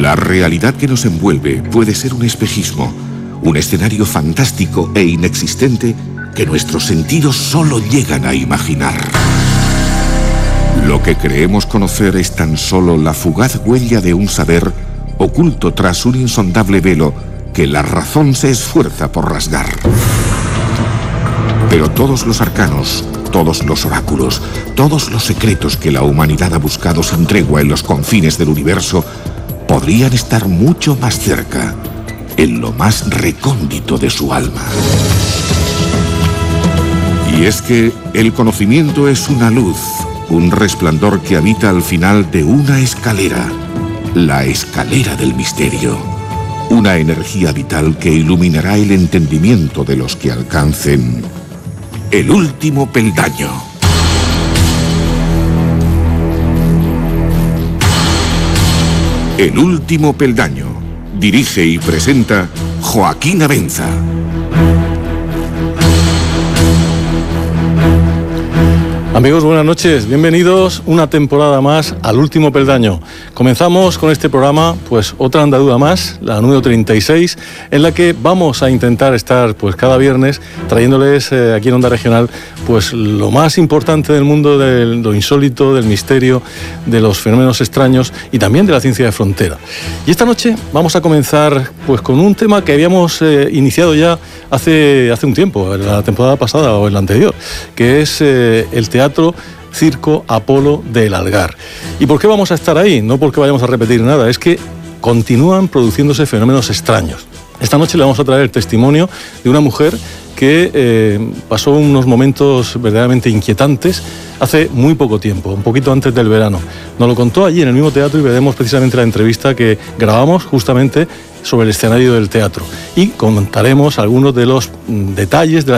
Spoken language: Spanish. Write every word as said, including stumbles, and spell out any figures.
La realidad que nos envuelve puede ser un espejismo, un escenario fantástico e inexistente que nuestros sentidos solo llegan a imaginar. Lo que creemos conocer es tan solo la fugaz huella de un saber oculto tras un insondable velo que la razón se esfuerza por rasgar. Pero todos los arcanos, todos los oráculos, todos los secretos que la humanidad ha buscado sin tregua en los confines del universo podrían estar mucho más cerca, en lo más recóndito de su alma. Y es que el conocimiento es una luz, un resplandor que habita al final de una escalera, la escalera del misterio, una energía vital que iluminará el entendimiento de los que alcancen el último peldaño. El último peldaño. Dirige y presenta Joaquín Abenza. Amigos, buenas noches. Bienvenidos una temporada más al Último Peldaño. Comenzamos con este programa, pues otra andadura más, la número treinta y seis, en la que vamos a intentar estar pues cada viernes trayéndoles eh, aquí en Onda Regional pues lo más importante del mundo de lo insólito, del misterio, de los fenómenos extraños y también de la ciencia de frontera. Y esta noche vamos a comenzar pues con un tema que habíamos eh, iniciado ya hace, hace un tiempo, en la temporada pasada o en la anterior, que es eh, el teatro Teatro Circo Apolo del Algar. ¿Y por qué vamos a estar ahí? No porque vayamos a repetir nada, es que continúan produciéndose fenómenos extraños. Esta noche le vamos a traer el testimonio de una mujer que eh, pasó unos momentos verdaderamente inquietantes hace muy poco tiempo, un poquito antes del verano. Nos lo contó allí en el mismo teatro y veremos precisamente la entrevista que grabamos justamente sobre el escenario del teatro. Y contaremos algunos de los detalles de la